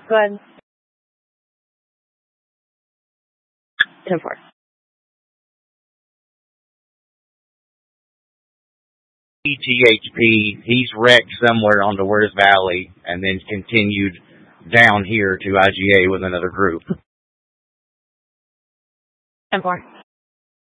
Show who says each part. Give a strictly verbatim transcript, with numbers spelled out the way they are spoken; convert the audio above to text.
Speaker 1: Go ahead. ten four.
Speaker 2: T H P, he's wrecked somewhere on the West Valley and then continued down here to I G A with another group.
Speaker 1: ten four.